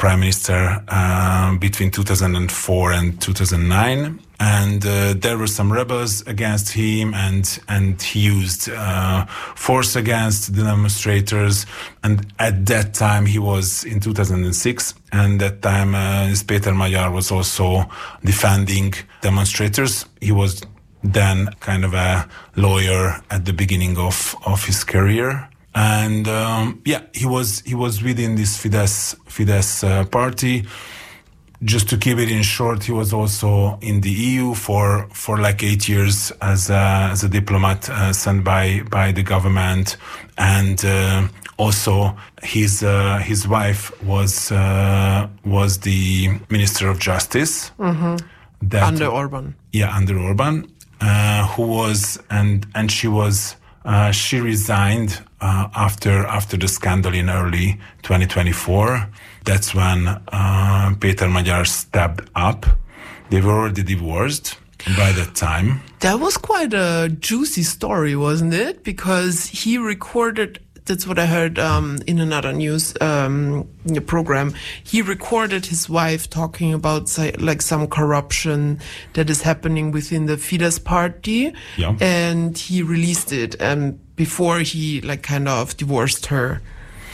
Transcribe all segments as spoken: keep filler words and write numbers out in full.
prime minister uh, between two thousand four and two thousand nine. And uh, there were some rebels against him, and and he used uh, force against the demonstrators. And at that time, he was in two thousand six, and that time uh, Péter Magyar was also defending demonstrators. He was then kind of a lawyer at the beginning of, of his career. And um, yeah, he was he was within this Fidesz Fidesz uh, party. Just to keep it in short, he was also in the E U for, for like eight years as a, as a diplomat uh, sent by, by the government. And uh, also his uh, his wife was uh, was the Minister of Justice. Mm-hmm. That, under Orban. Yeah, under Orban, uh, who was, and, and she was, uh, she resigned uh, after after the scandal in early twenty twenty-four. That's when uh, Péter Magyar stepped up. They were already divorced by that time. That was quite a juicy story, wasn't it? Because he recorded, that's what I heard um, in another news um, program, he recorded his wife talking about like some corruption that is happening within the Fidesz party. Yeah. And he released it um, before he like kind of divorced her.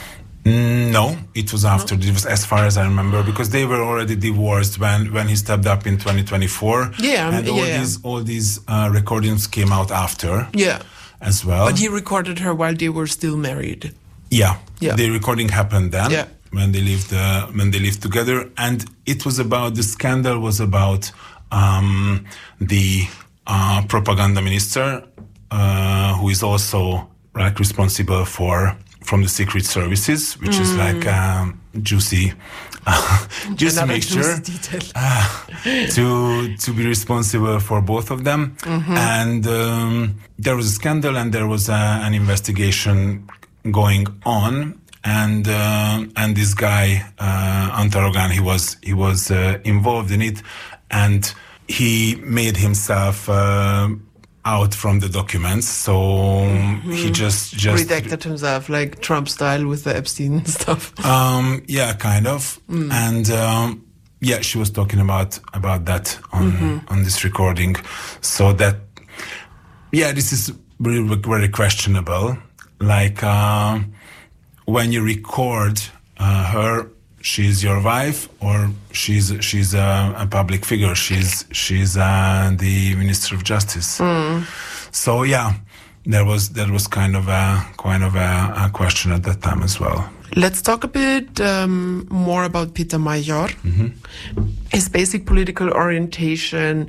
No, it was after, no? It was as far as I remember, because they were already divorced when, when he stepped up in twenty twenty-four. Yeah, and all yeah. these all these uh, recordings came out after. Yeah, as well. But he recorded her while they were still married. Yeah, yeah. The recording happened then. Yeah. when they lived uh, when they lived together, and it was about the scandal was about um, the uh, propaganda minister, uh, who is also like responsible for. From the secret services, which mm. is like um, juicy, uh, juicy mixture, uh, to to be responsible for both of them. Mm-hmm. And um, there was a scandal, and there was a, an investigation going on, and uh, and this guy uh, Antarogan, he was he was uh, involved in it, and he made himself. Uh, out from the documents, so mm-hmm. he just just redacted himself, like Trump style with the Epstein stuff. Um, yeah, kind of. Mm. And um, yeah, she was talking about about that on mm-hmm. on this recording. So that yeah, this is very very questionable. Like uh, when you record uh, her. She's your wife, or she's she's a, a public figure. She's she's uh, the Minister of Justice. Mm. So yeah, there was there was kind of a kind of a, a question at that time as well. Let's talk a bit um, more about Péter Magyar. Mm-hmm. His basic political orientation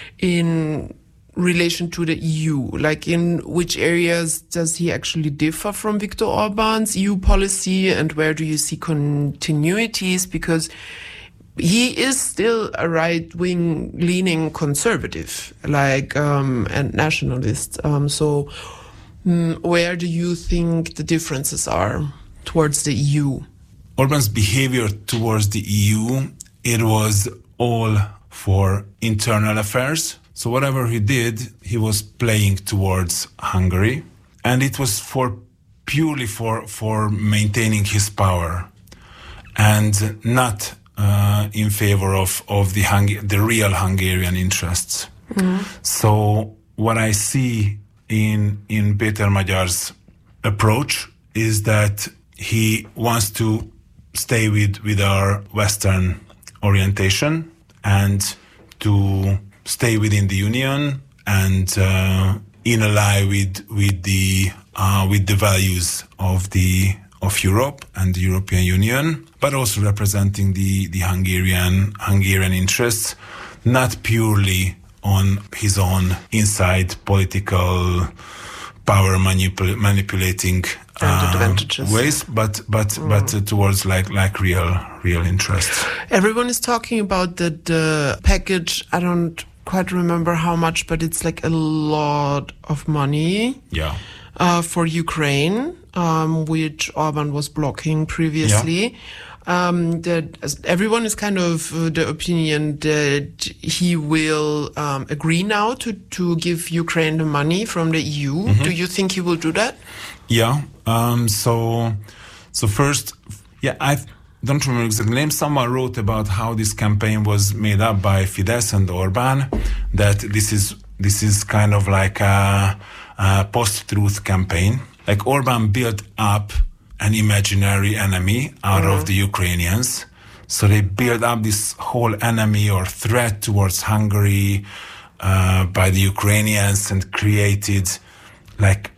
in relation to the E U, like in which areas does he actually differ from Viktor Orban's E U policy, and where do you see continuities? Because he is still a right-wing leaning conservative, like um, and nationalist. Um, so mm, where do you think the differences are towards the E U? Orban's behavior towards the E U, it was all for internal affairs. So whatever he did, he was playing towards Hungary, and it was for purely for for maintaining his power, and not uh, in favor of of the Hung- the real Hungarian interests. Mm-hmm. So what I see in in Péter Magyar's approach is that he wants to stay with with our Western orientation and to stay within the Union and uh, in ally with with the uh, with the values of the of Europe and the European Union, but also representing the the Hungarian Hungarian interests, not purely on his own inside political power manipul- manipulating uh, ways, but but mm. but uh, towards like like real real interests. Everyone is talking about that the package. I don't quite remember how much, but it's like a lot of money. Yeah. Uh, for Ukraine, um, which Orban was blocking previously. Yeah. Um, that everyone is kind of uh, the opinion that he will um, agree now to, to give Ukraine the money from the E U. Mm-hmm. Do you think he will do that? Yeah. Um, so, so first, yeah, I don't remember exactly the name. Someone wrote about how this campaign was made up by Fidesz and Orbán, that this is this is kind of like a, a post-truth campaign. Like Orbán built up an imaginary enemy out mm-hmm. of the Ukrainians. So they built up this whole enemy or threat towards Hungary uh, by the Ukrainians and created like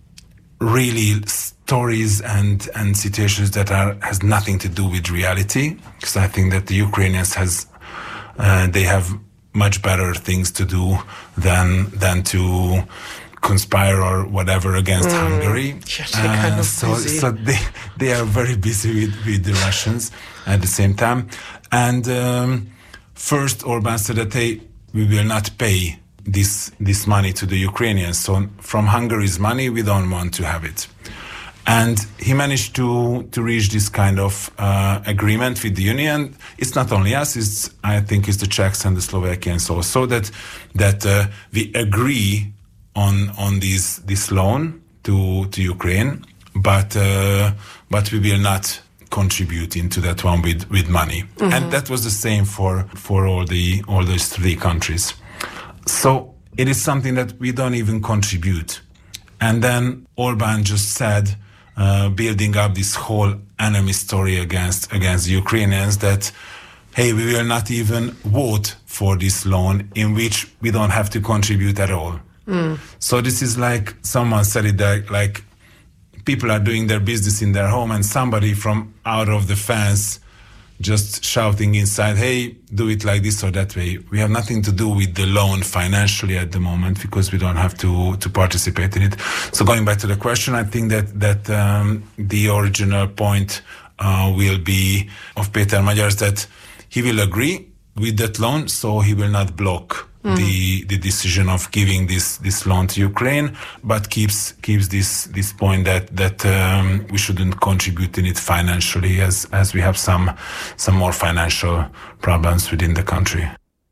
really stories and, and situations that are has nothing to do with reality. Because I think that the Ukrainians has uh, they have much better things to do than than to conspire or whatever against mm. Hungary. Yeah, they're kind uh, of so busy. so they they are very busy with, with the Russians at the same time. And um, first Orbán said that hey, we will not pay this this money to the Ukrainians. So from Hungary's money, we don't want to have it. And he managed to to reach this kind of uh, agreement with the union. It's not only us; it's I think it's the Czechs and the Slovakians also that that uh, we agree on on this this loan to to Ukraine, but uh, but we will not contribute into that one with with money. Mm-hmm. And that was the same for for all the all those three countries. So it is something that we don't even contribute. And then Orbán just said, uh, building up this whole enemy story against against the Ukrainians, that, hey, we will not even vote for this loan in which we don't have to contribute at all. Mm. So this is like, someone said it that, like, people are doing their business in their home and somebody from out of the fence just shouting inside, hey, do it like this or that way. We have nothing to do with the loan financially at the moment because we don't have to to participate in it. So going back to the question, I think that that um, the original point uh, will be of Péter Magyar that he will agree with that loan, so he will not block mm. the the decision of giving this this loan to Ukraine, but keeps keeps this this point that that um, we shouldn't contribute in it financially, as as we have some some more financial problems within the country.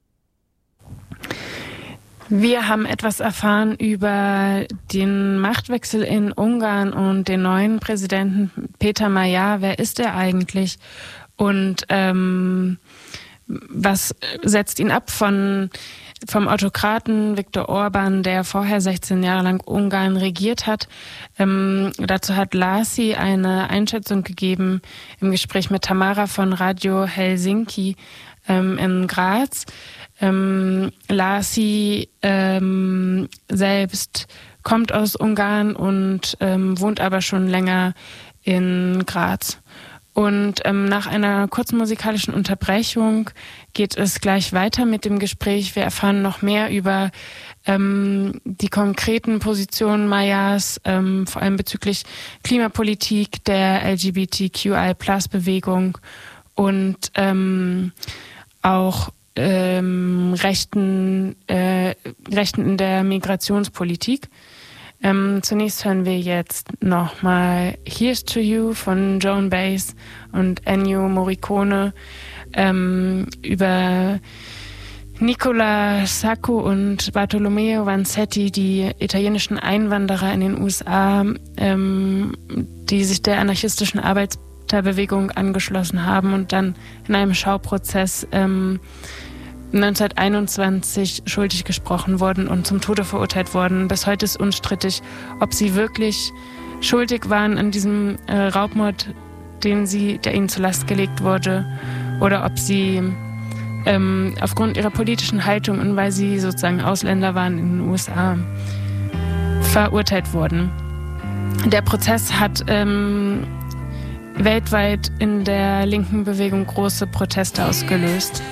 Wir haben etwas erfahren über den Machtwechsel in Ungarn und den neuen Präsidenten Péter Magyar. Wer ist er eigentlich? Und ähm, was setzt ihn ab von vom Autokraten Viktor Orbán, der vorher sechzehn Jahre lang Ungarn regiert hat? Ähm, dazu hat László eine Einschätzung gegeben im Gespräch mit Tamara von Radio Helsinki ähm, in Graz. Ähm, László ähm, selbst kommt aus Ungarn und ähm, wohnt aber schon länger in Graz. Und ähm, nach einer kurzen musikalischen Unterbrechung geht es gleich weiter mit dem Gespräch. Wir erfahren noch mehr über ähm, die konkreten Positionen Magyars, ähm, vor allem bezüglich Klimapolitik, der L G B T Q I Plus Bewegung und ähm, auch ähm, Rechten, äh, Rechten in der Migrationspolitik. Ähm, zunächst hören wir jetzt nochmal Here's to You von Joan Baez und Ennio Morricone ähm, über Nicola Sacco und Bartolomeo Vanzetti, die italienischen Einwanderer in den U S A, ähm, die sich der anarchistischen Arbeiterbewegung angeschlossen haben und dann in einem Schauprozess ähm, neunzehnhunderteinundzwanzig schuldig gesprochen wurden und zum Tode verurteilt wurden. Bis heute ist unstrittig, ob sie wirklich schuldig waren an diesem äh, Raubmord, den sie, der ihnen zur Last gelegt wurde, oder ob sie ähm, aufgrund ihrer politischen Haltung und weil sie sozusagen Ausländer waren in den U S A verurteilt wurden. Der Prozess hat ähm, weltweit in der linken Bewegung große Proteste ausgelöst.